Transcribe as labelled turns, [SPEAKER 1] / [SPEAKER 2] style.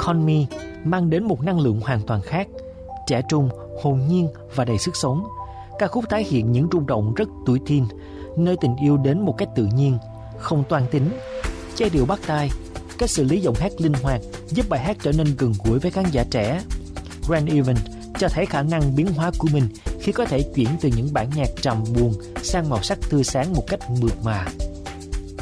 [SPEAKER 1] Call Me mang đến một năng lượng hoàn toàn khác, trẻ trung, hồn nhiên và đầy sức sống. Ca khúc tái hiện những rung động rất tuổi teen, nơi tình yêu đến một cách tự nhiên, không toan tính. Giai điệu bắt tai, cách xử lý giọng hát linh hoạt giúp bài hát trở nên gần gũi với khán giả trẻ. Grant Evans cho thấy khả năng biến hóa của mình khi có thể chuyển từ những bản nhạc trầm buồn sang màu sắc tươi sáng một cách mượt mà.